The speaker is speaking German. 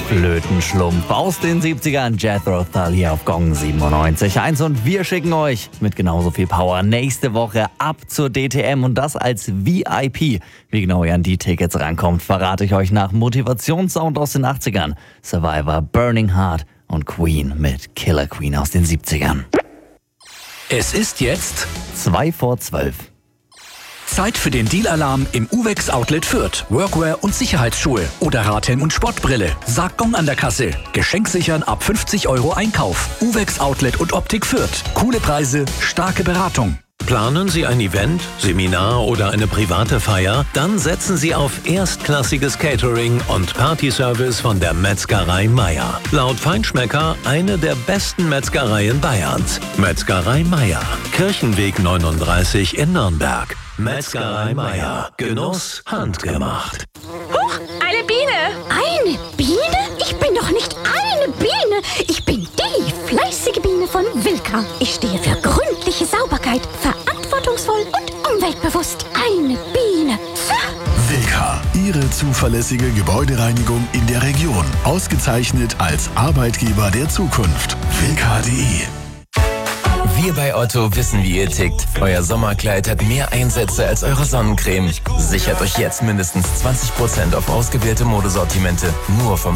Flötenschlumpf aus den 70ern, Jethro Tull hier auf Gong 97.1 und wir schicken euch mit genauso viel Power nächste Woche ab zur DTM und das als VIP. Wie genau ihr an die Tickets rankommt, verrate ich euch nach Motivationssound aus den 80ern, Survivor, Burning Heart und Queen mit Killer Queen aus den 70ern. Es ist jetzt 11:02. Zeit für den Deal-Alarm im Uvex Outlet Fürth. Workwear und Sicherheitsschuhe oder Radhelm und Sportbrille. Sagt Gong an der Kasse. Geschenk sichern ab 50 € Einkauf. Uvex Outlet und Optik Fürth. Coole Preise, starke Beratung. Planen Sie ein Event, Seminar oder eine private Feier? Dann setzen Sie auf erstklassiges Catering und Partyservice von der Metzgerei Meier. Laut Feinschmecker eine der besten Metzgereien Bayerns. Metzgerei Meier, Kirchenweg 39 in Nürnberg. Metzgerei Meier, Genuss handgemacht. Huch, eine Biene! Eine Biene? Ich bin doch nicht eine Biene. Ich bin die fleißige Biene von Wilka. Ich stehe für gründliche Sauberkeit, verantwortungsvoll und umweltbewusst. Eine Biene. Wilka, Ihre zuverlässige Gebäudereinigung in der Region. Ausgezeichnet als Arbeitgeber der Zukunft. Wilka.de. Wir bei Otto wissen, wie ihr tickt. Euer Sommerkleid hat mehr Einsätze als eure Sonnencreme. Sichert euch jetzt mindestens 20% auf ausgewählte Modesortimente. Nur vom